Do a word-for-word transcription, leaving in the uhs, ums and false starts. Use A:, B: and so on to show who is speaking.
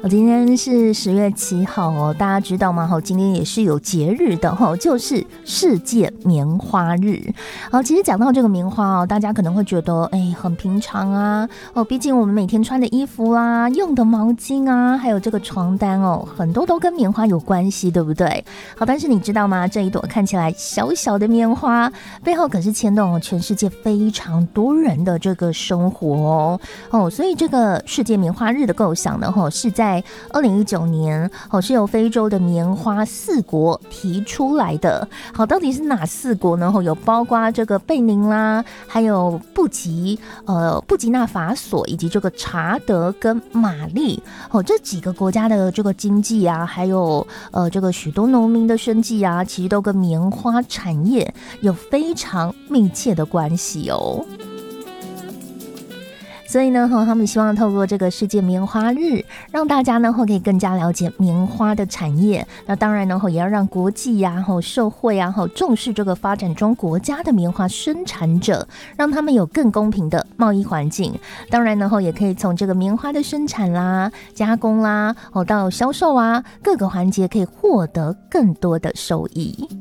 A: 我今天是十月七号哦，大家知道吗？今天也是有节日的，就是世界棉花日。其实讲到这个棉花哦，大家可能会觉得哎很平常啊哦，毕竟我们每天穿的衣服啊、用的毛巾啊，还有这个床单哦，很多都跟棉花有关系，对不对？好，但是你知道吗？这一朵看起来小小的棉花，背后可是牵动了全世界非常多人的这个生活哦哦，所以这个世界棉花日的构想呢，是在在二零一九年哦，是由非洲的棉花四国提出来的。好，到底是哪四国呢？有包括这个贝宁啦，还有布吉呃布吉纳法索，以及这个查德跟马利哦，这几个国家的这个经济啊，还有呃这个许多农民的生计啊，其实都跟棉花产业有非常密切的关系哦。所以呢，他们希望透过这个世界棉花日，让大家呢可以更加了解棉花的产业。那当然呢，也要让国际呀、啊、社会啊重视这个发展中国家的棉花生产者，让他们有更公平的贸易环境。当然呢，也可以从这个棉花的生产啦、加工啦，到销售啊各个环节，可以获得更多的收益。